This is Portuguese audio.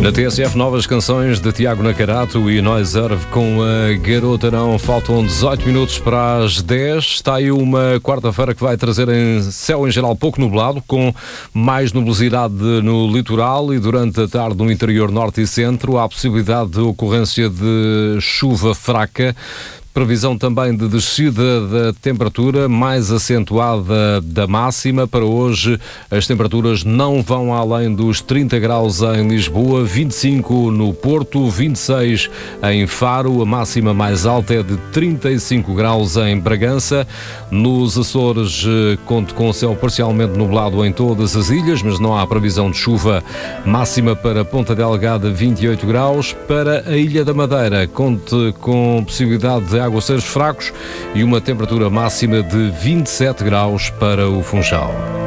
Na TSF, novas canções de Tiago Nacarato e Noiserve com a Garota Não. Faltam 18 minutos para as 10. Está aí uma quarta-feira que vai trazer céu em geral pouco nublado, com mais nubosidade no litoral e durante a tarde no interior norte e centro. Há possibilidade de ocorrência de chuva fraca. Previsão também de descida da temperatura mais acentuada da máxima. Para hoje as temperaturas não vão além dos 30 graus em Lisboa, 25 no Porto, 26 em Faro. A máxima mais alta é de 35 graus em Bragança. Nos Açores conto com céu parcialmente nublado em todas as ilhas, mas não há previsão de chuva. Máxima para Ponta Delgada, 28 graus. Para a Ilha da Madeira, conte com possibilidade de aguaceiros fracos e uma temperatura máxima de 27 graus para o Funchal.